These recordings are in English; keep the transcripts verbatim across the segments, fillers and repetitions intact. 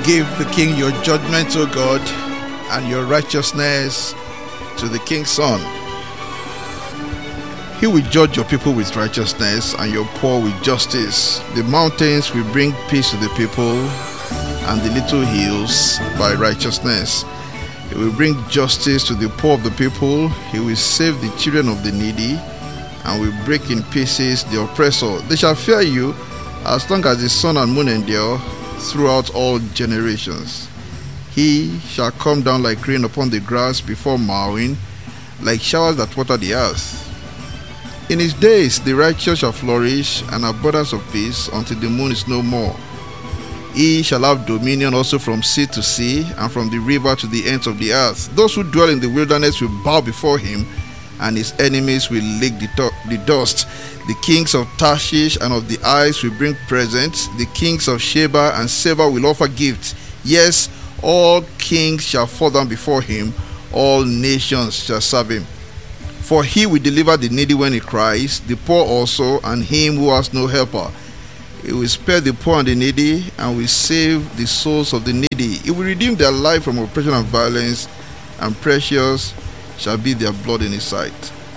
Give the king your judgment, O God, and your righteousness to the king's son. He will judge your people with righteousness and your poor with justice. The mountains will bring peace to the people, and the little hills by righteousness. He will bring justice to the poor of the people. He will save the children of the needy, and will break in pieces the oppressor. They shall fear you as long as the sun and moon endure, throughout all generations. He shall come down like rain upon the grass before mowing, like showers that water the earth. In his days the righteous shall flourish, and abundance of peace until the moon is no more. He shall have dominion also from sea to sea, and from the river to the ends of the earth. Those who dwell in the wilderness will bow before him, and his enemies will lick the, to- the dust. The kings of Tarshish and of the isles will bring presents. The kings of Sheba and Seba will offer gifts. Yes, all kings shall fall down before him. All nations shall serve him. For he will deliver the needy when he cries, the poor also, and him who has no helper. He will spare the poor and the needy, and will save the souls of the needy. He will redeem their life from oppression and violence, and precious shall be their blood in his sight.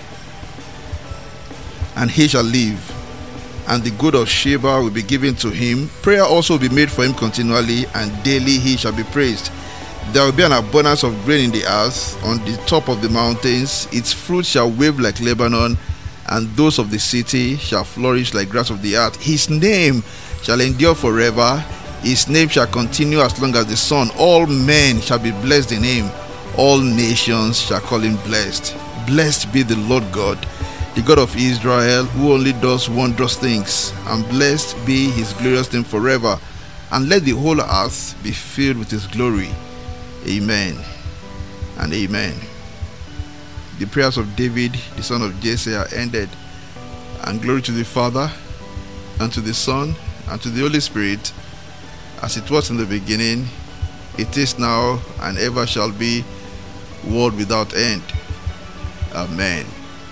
And he shall live, and the good of Sheba will be given to him. Prayer also will be made for him continually, and daily he shall be praised. There will be an abundance of grain in the earth, on the top of the mountains. Its fruit shall wave like Lebanon, and those of the city shall flourish like grass of the earth. His name shall endure forever. His name shall continue as long as the sun. All men shall be blessed in him. All nations shall call him blessed. Blessed be the Lord God, the God of Israel, who only does wondrous things. And blessed be his glorious name forever. And let the whole earth be filled with his glory. Amen and amen. The prayers of David, the son of Jesse, are ended. And glory to the Father, and to the Son, and to the Holy Spirit, as it was in the beginning, it is now, and ever shall be, world without end. Amen.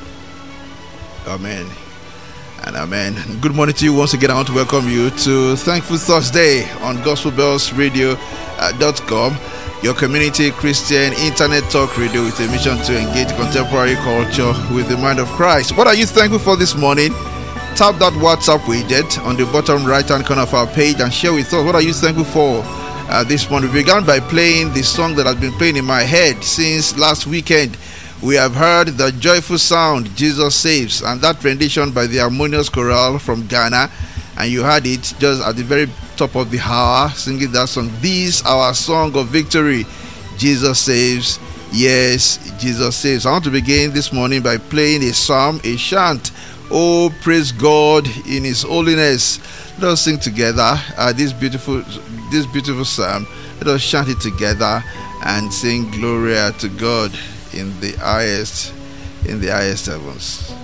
Amen. And amen. Good morning to you once again. I want to welcome you to Thankful Thursday on gospel bells radio dot com, your community Christian internet talk radio with a mission to engage contemporary culture with the mind of Christ. What are you thankful for this morning? Tap that WhatsApp widget on the bottom right hand corner of our page and share with us. What are you thankful for uh, this morning? We began by playing the song that has been playing in my head since last weekend. We have heard the joyful sound, Jesus Saves, and that rendition by the Harmonious Chorale from Ghana. And you heard it just at the very top of the hour, singing that song. This our song of victory. Jesus saves. Yes, Jesus saves. I want to begin this morning by playing a psalm, a chant. Oh, praise God in his holiness. Let us sing together uh, this beautiful this beautiful psalm. Let us chant it together and sing Gloria to God in the highest in the highest heavens.